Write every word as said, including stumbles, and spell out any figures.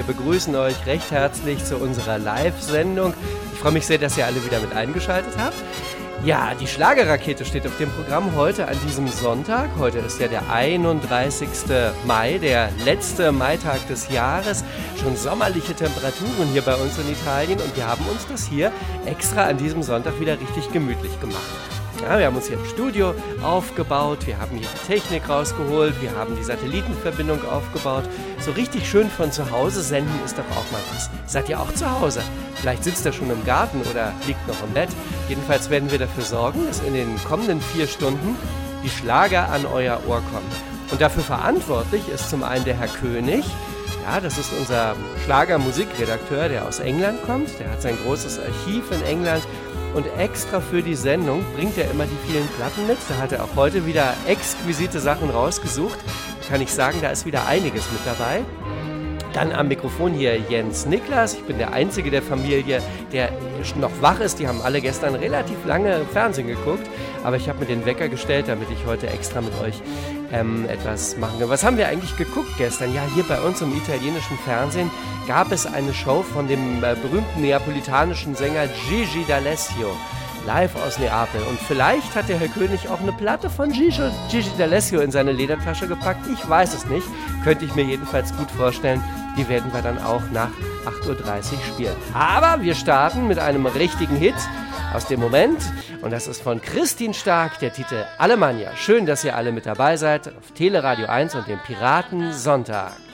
begrüßen euch recht herzlich zu unserer Live-Sendung. Ich freue mich sehr, dass ihr alle wieder mit eingeschaltet habt. Ja, die Schlagerrakete steht auf dem Programm heute an diesem Sonntag. Heute ist ja der einunddreißigste Mai, der letzte Maitag des Jahres. Schon sommerliche Temperaturen hier bei uns in Italien und wir haben uns das hier extra an diesem Sonntag wieder richtig gemütlich gemacht. Ja, wir haben uns hier im Studio aufgebaut, wir haben hier die Technik rausgeholt, wir haben die Satellitenverbindung aufgebaut. So richtig schön von zu Hause senden ist doch auch mal was. Seid ihr auch zu Hause? Vielleicht sitzt ihr schon im Garten oder liegt noch im Bett. Jedenfalls werden wir dafür sorgen, dass in den kommenden vier Stunden die Schlager an euer Ohr kommen. Und dafür verantwortlich ist zum einen der Herr König. Ja, das ist unser Schlager-Musikredakteur, der aus England kommt. Der hat sein großes Archiv in England. Und extra für die Sendung bringt er immer die vielen Platten mit. Da hat er auch heute wieder exquisite Sachen rausgesucht. Kann ich sagen, da ist wieder einiges mit dabei. Dann am Mikrofon hier Jens Niklas. Ich bin der Einzige der Familie, der noch wach ist. Die haben alle gestern relativ lange Fernsehen geguckt. Aber ich habe mir den Wecker gestellt, damit ich heute extra mit euch ähm, etwas machen kann. Was haben wir eigentlich geguckt gestern? Ja, hier bei uns im italienischen Fernsehen gab es eine Show von dem äh, berühmten neapolitanischen Sänger Gigi D'Alessio. Live aus Neapel. Und vielleicht hat der Herr König auch eine Platte von Gigi, Gigi D'Alessio in seine Ledertasche gepackt. Ich weiß es nicht. Könnte ich mir jedenfalls gut vorstellen. Die werden wir dann auch nach acht Uhr dreißig spielen. Aber wir starten mit einem richtigen Hit aus dem Moment. Und das ist von Christine Stark, der Titel Alemannia. Schön, dass ihr alle mit dabei seid auf Teleradio eins und dem Piratensonntag.